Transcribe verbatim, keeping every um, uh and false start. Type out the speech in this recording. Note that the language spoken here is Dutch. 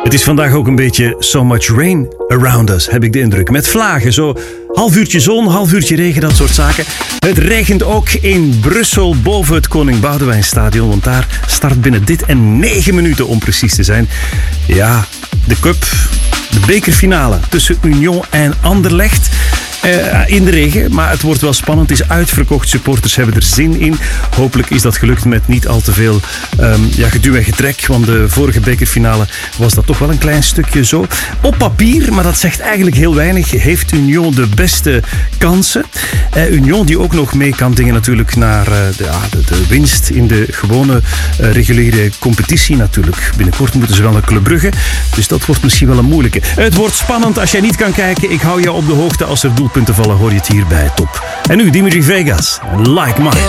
Het is vandaag ook een beetje so much rain around us, heb ik de indruk. Met vlagen, zo half uurtje zon, half uurtje regen, dat soort zaken. Het regent ook in Brussel boven het Koning Boudewijnstadion, want daar start binnen dit en negen minuten om precies te zijn. Ja, de cup, de bekerfinale tussen Union en Anderlecht. Uh, in de regen, maar het wordt wel spannend. Het is uitverkocht, supporters hebben er zin in. Hopelijk is dat gelukt met niet al te veel um, ja, geduw en getrek, want de vorige bekerfinale was dat toch wel een klein stukje zo. Op papier, maar dat zegt eigenlijk heel weinig, heeft Union de beste kansen. Uh, Union die ook nog mee kan dingen natuurlijk naar uh, de, ja, de, de winst in de gewone uh, reguliere competitie natuurlijk. Binnenkort moeten ze wel naar Club Brugge, dus dat wordt misschien wel een moeilijke. Het wordt spannend als jij niet kan kijken. Ik hou jou op de hoogte als er doel punten vallen, hoor je het hier bij Top. En nu Dimitri Vegas, Like Mike.